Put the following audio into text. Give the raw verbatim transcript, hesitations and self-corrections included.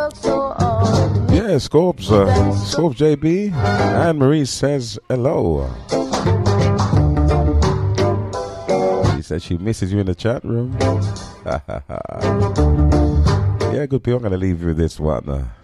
Yeah, Scopes, uh, Scopes J B. Anne Marie says hello. She said she misses you in the chat room. Yeah, good people. I'm going to leave you with this one. Uh,